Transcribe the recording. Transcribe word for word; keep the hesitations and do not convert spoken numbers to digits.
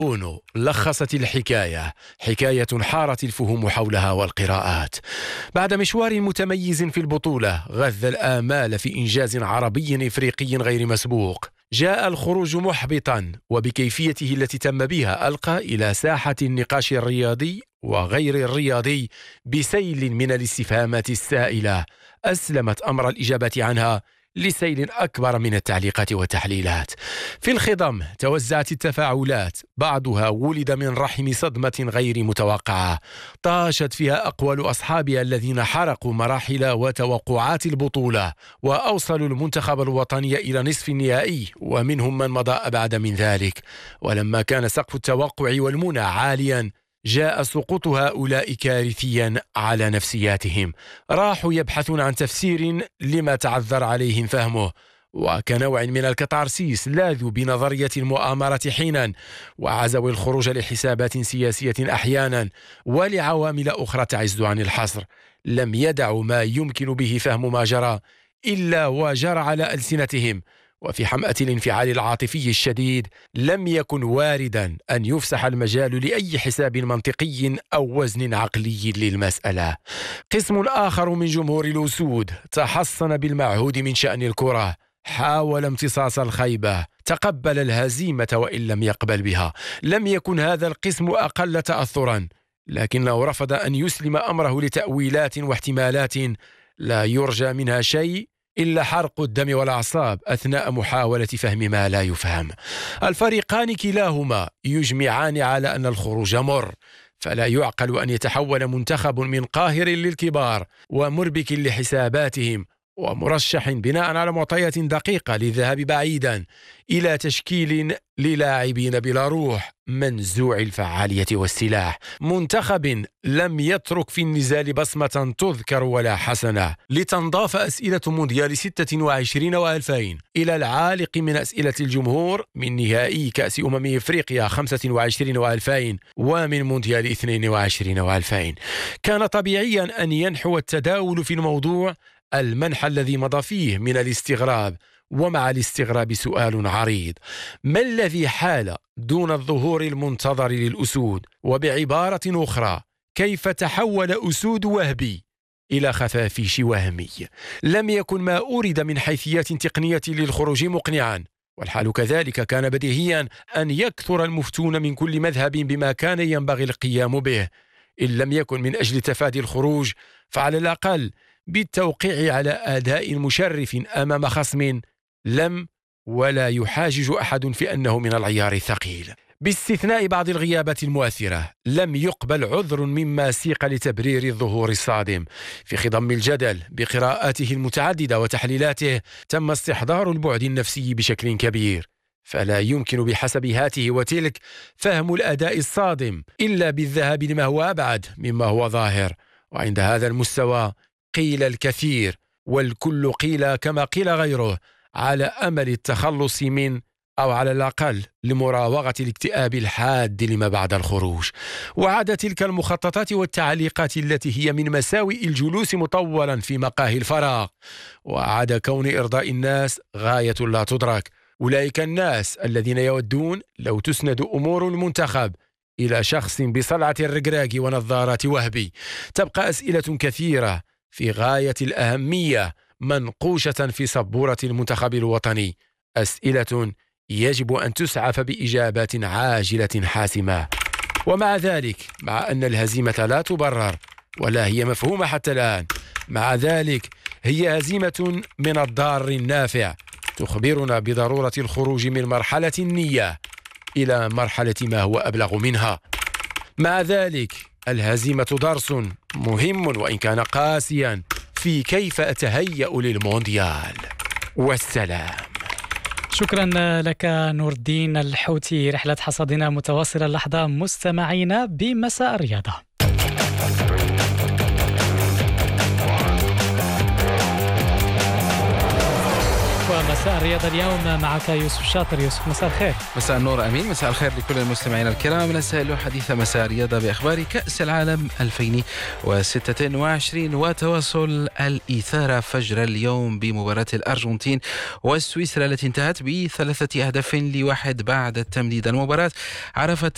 أونو لخصت الحكاية، حكاية حارت الفهوم حولها والقراءات. بعد مشوار متميز في البطولة غذى الآمال في إنجاز عربي إفريقي غير مسبوق، جاء الخروج محبطا وبكيفيته التي تم بها ألقى إلى ساحة النقاش الرياضي وغير الرياضي بسيل من الاستفهامات السائلة أسلمت أمر الإجابة عنها لسيل أكبر من التعليقات والتحليلات. في الخضم توزعت التفاعلات، بعضها ولد من رحم صدمة غير متوقعة طاشت فيها أقوال أصحابها الذين حرقوا مراحل وتوقعات البطولة وأوصلوا المنتخب الوطني إلى نصف النهائي، ومنهم من مضى أبعد من ذلك. ولما كان سقف التوقع والمنى عاليا جاء سقوط هؤلاء كارثيا على نفسياتهم، راحوا يبحثون عن تفسير لما تعذر عليهم فهمه، وكنوع من الكتارسيس لاذوا بنظرية المؤامرة حينا وعزوا الخروج لحسابات سياسية أحيانا ولعوامل أخرى تعز عن الحصر. لم يدعوا ما يمكن به فهم ما جرى إلا وجرى على ألسنتهم، وفي حمأة الانفعال العاطفي الشديد لم يكن واردا أن يفسح المجال لأي حساب منطقي أو وزن عقلي للمسألة. قسم آخر من جمهور الأسود تحصن بالمعهود من شأن الكرة، حاول امتصاص الخيبة، تقبل الهزيمة وإن لم يقبل بها. لم يكن هذا القسم أقل تأثرا، لكنه رفض أن يسلم أمره لتأويلات واحتمالات لا يرجى منها شيء إلا حرق الدم والأعصاب أثناء محاولة فهم ما لا يفهم. الفريقان كلاهما يجمعان على أن الخروج مر، فلا يعقل أن يتحول منتخب من قاهر للكبار ومربك لحساباتهم ومرشح بناء على معطيات دقيقة للذهاب بعيدا إلى تشكيل للاعبين بلا روح منزوع الفعالية والسلاح، منتخب لم يترك في النزال بصمة تذكر ولا حسنة، لتنضاف أسئلة مونديال ستة وعشرين وألفين إلى العالق من أسئلة الجمهور من نهائي كأس أمم إفريقيا خمسة وعشرين وألفين ومن مونديال اثنين وعشرين وألفين. كان طبيعيا أن ينحو التداول في الموضوع المنحى الذي مضى فيه من الاستغراب، ومع الاستغراب سؤال عريض: ما الذي حال دون الظهور المنتظر للأسود؟ وبعبارة أخرى، كيف تحول أسود وهبي إلى خفافيش وهمي؟ لم يكن ما أورد من حيثيات تقنية للخروج مقنعا، والحال كذلك كان بديهيا أن يكثر المفتون من كل مذهب بما كان ينبغي القيام به، إن لم يكن من أجل تفادي الخروج فعلى الأقل بالتوقيع على أداء مشرف أمام خصم لم ولا يحاجج أحد في أنه من العيار الثقيل. باستثناء بعض الغيابات المؤثرة لم يقبل عذر مما سيق لتبرير الظهور الصادم. في خضم الجدل بقراءاته المتعددة وتحليلاته تم استحضار البعد النفسي بشكل كبير، فلا يمكن بحسب هاته وتلك فهم الأداء الصادم إلا بالذهاب لما هو أبعد مما هو ظاهر، وعند هذا المستوى قيل الكثير والكل قيل كما قيل غيره على أمل التخلص من أو على الأقل لمراوغة الاكتئاب الحاد لما بعد الخروج. وعاد تلك المخططات والتعليقات التي هي من مساوئ الجلوس مطولا في مقاهي الفراغ، وعاد كون إرضاء الناس غاية لا تدرك. أولئك الناس الذين يودون لو تسند أمور المنتخب إلى شخص بصلعة الرقراق ونظارات وهبي. تبقى أسئلة كثيرة في غاية الأهمية منقوشة في سبورة المنتخب الوطني، أسئلة يجب أن تسعف بإجابات عاجلة حاسمة. ومع ذلك، مع أن الهزيمة لا تبرر ولا هي مفهومة حتى الآن، مع ذلك هي هزيمة من الضار النافع تخبرنا بضرورة الخروج من مرحلة النية إلى مرحلة ما هو أبلغ منها. مع ذلك الهزيمة درس مهم وإن كان قاسيا في كيف أتهيأ للمونديال. والسلام. شكرا لك نور الدين الحوتي. رحلة حصادنا متواصلة اللحظة مستمعينا بمساء الرياضة. ومساء الرياضة اليوم معك يوسف شاطر. يوسف، مساء الخير. مساء النور أمين. مساء الخير لكل المستمعين الكرام. نسأل حديث مساء الرياضة بأخبار كأس العالم ألفين وستة وعشرين وتواصل الإثارة فجر اليوم بمباراة الأرجنتين وسويسرا التي انتهت بثلاثة أهداف لواحد بعد التمديد. المباراة عرفت